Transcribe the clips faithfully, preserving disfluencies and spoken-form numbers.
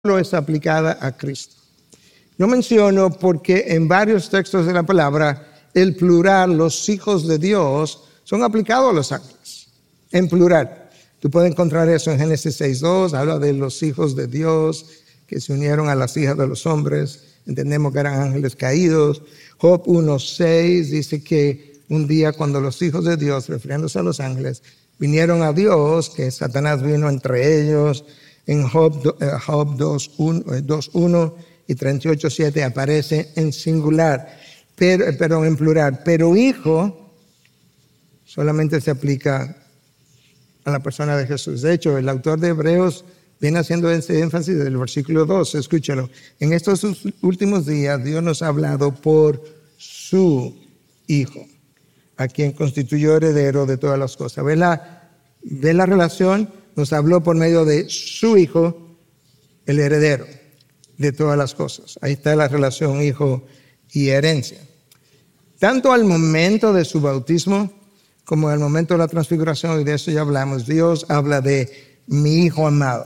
es aplicada a Cristo. Yo menciono porque en varios textos de la palabra el plural, los hijos de Dios, son aplicados a los ángeles, en plural. Tú puedes encontrar eso en Génesis seis dos, habla de los hijos de Dios que se unieron a las hijas de los hombres, entendemos que eran ángeles caídos. Job uno seis dice que un día cuando los hijos de Dios, refiriéndose a los ángeles, vinieron a Dios, que Satanás vino entre ellos. En Job, Job dos uno y treinta y ocho siete aparece en singular, pero, pero en plural. Pero hijo solamente se aplica a la persona de Jesús. De hecho, el autor de Hebreos viene haciendo ese énfasis del versículo dos. Escúchalo. En estos últimos días Dios nos ha hablado por su Hijo, a quien constituyó heredero de todas las cosas. ¿Ve la, ve la relación? Nos habló por medio de su Hijo, el heredero de todas las cosas. Ahí está la relación hijo y herencia. Tanto al momento de su bautismo como al momento de la transfiguración, y de eso ya hablamos, Dios habla de mi Hijo amado.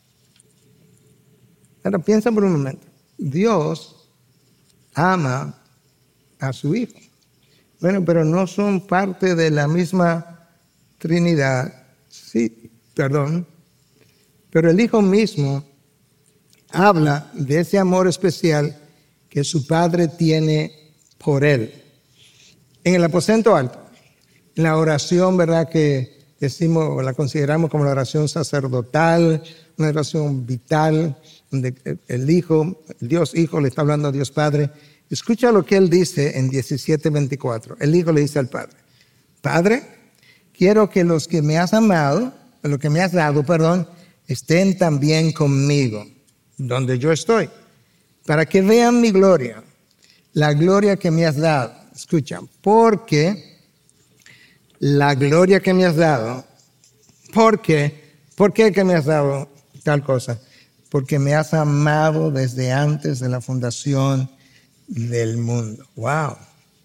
Ahora piensa por un momento. Dios ama a su Hijo. Bueno, pero no son parte de la misma Trinidad. Sí, perdón. Pero el Hijo mismo habla de ese amor especial que su Padre tiene por Él. En el aposento alto, en la oración, ¿verdad?, que decimos, la consideramos como la oración sacerdotal, una oración vital, donde el Hijo, el Dios Hijo le está hablando a Dios Padre. Escucha lo que Él dice en diecisiete veinticuatro. El Hijo le dice al Padre: Padre, quiero que los que me has amado, lo que me has dado, perdón, estén también conmigo, donde yo estoy, para que vean mi gloria, la gloria que me has dado. Escucha, porque la gloria que me has dado, porque, ¿por qué que me has dado tal cosa? Porque me has amado desde antes de la fundación del mundo. Wow.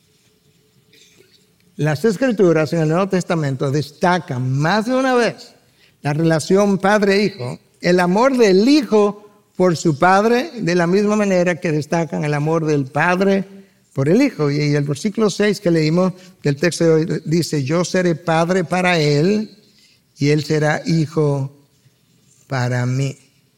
Las Escrituras en el Nuevo Testamento destacan más de una vez la relación padre-hijo, el amor del Hijo por su Padre, de la misma manera que destacan el amor del Padre por el Hijo. Y el versículo seis que leímos del texto de hoy dice: yo seré Padre para él y él será Hijo para mí.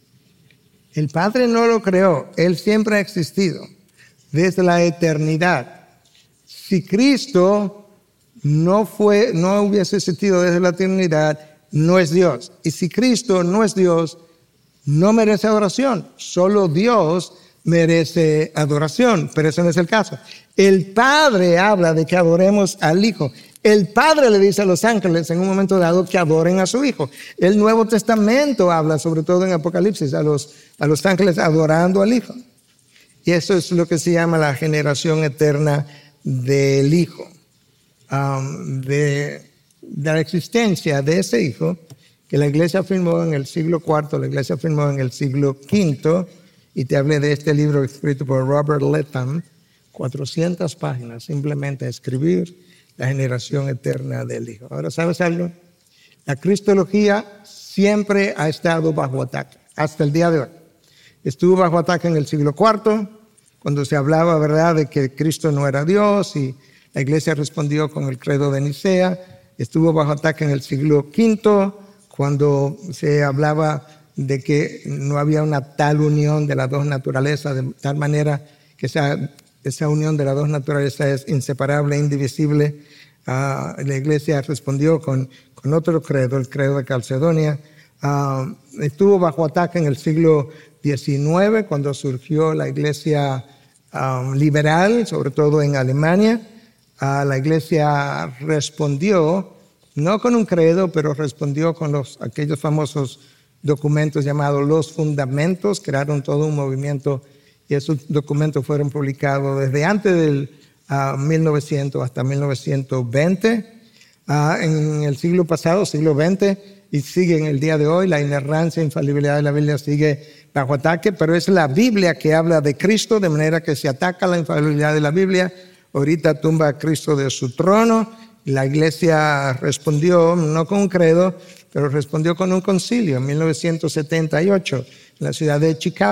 El Padre no lo creó, Él siempre ha existido desde la eternidad. Si Cristo no fue, no hubiese existido desde la eternidad, no es Dios. Y si Cristo no es Dios, no merece adoración. Solo Dios merece adoración, pero ese no es el caso. El Padre habla de que adoremos al Hijo. El Padre le dice a los ángeles en un momento dado que adoren a su Hijo. El Nuevo Testamento habla, sobre todo en Apocalipsis, a los, a los ángeles adorando al Hijo. Y eso es lo que se llama la generación eterna del Hijo. Um, de, de la existencia de ese Hijo que la iglesia afirmó en el siglo cuarto, la iglesia afirmó en el siglo quinto, y te hablé de este libro escrito por Robert Letham, cuatrocientas páginas, simplemente escribir la generación eterna del Hijo. Ahora, ¿sabes algo? La cristología siempre ha estado bajo ataque, hasta el día de hoy. Estuvo bajo ataque en el siglo cuarto, cuando se hablaba, ¿verdad?, de que Cristo no era Dios, y la iglesia respondió con el credo de Nicea. Estuvo bajo ataque en el siglo quinto, cuando se hablaba de que no había una tal unión de las dos naturalezas, de tal manera que esa, esa unión de las dos naturalezas es inseparable, indivisible. Uh, la iglesia respondió con, con otro credo, el credo de Calcedonia. Uh, estuvo bajo ataque en el siglo diecinueve, cuando surgió la iglesia um, liberal, sobre todo en Alemania. Uh, la iglesia respondió, no con un credo, pero respondió con los, aquellos famosos documentos llamados los fundamentos. Crearon todo un movimiento y esos documentos fueron publicados desde antes del uh, mil novecientos hasta mil novecientos veinte. Uh, en el siglo pasado, siglo veinte, y sigue en el día de hoy. La inerrancia e infalibilidad de la Biblia sigue bajo ataque, pero es la Biblia que habla de Cristo, de manera que se ataca la infalibilidad de la Biblia. Ahorita tumba a Cristo de su trono. La iglesia respondió, no con un credo, pero respondió con un concilio en mil novecientos setenta y ocho. en la ciudad de Chicago.